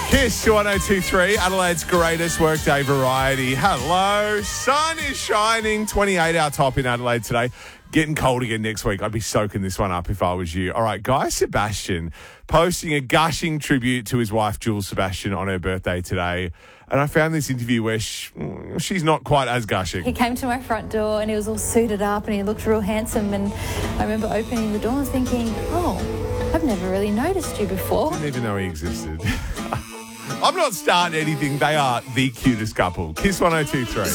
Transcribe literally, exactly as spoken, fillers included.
Kiss one oh two point three, Adelaide's greatest workday variety. Hello. Sun is shining. twenty-eight our top in Adelaide today. Getting cold again next week. I'd be soaking this one up if I was you. All right, Guy Sebastian posting a gushing tribute to his wife, Jules Sebastian, on her birthday today. And I found this interview where she, she's not quite as gushing. He came to my front door and he was all suited up and he looked real handsome. And I remember opening the door and thinking, oh, I've never really noticed you before. Didn't even know he existed. I'm not starting anything. They are the cutest couple. Kiss one oh two point three.